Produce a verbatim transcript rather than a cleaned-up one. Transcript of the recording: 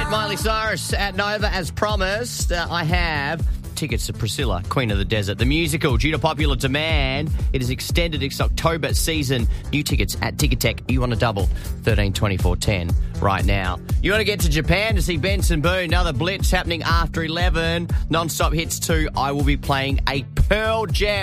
right, Miley Cyrus at Nova, as promised. Uh, I have tickets to Priscilla, Queen of the Desert, the musical. Due to popular demand, it is extended its October season. New tickets at Ticketek. You want to double? thirteen twenty-four ten right now. You want to get to Japan to see Benson Boone, another blitz happening after eleven. Non-stop hits two. I will be playing a Pearl Jam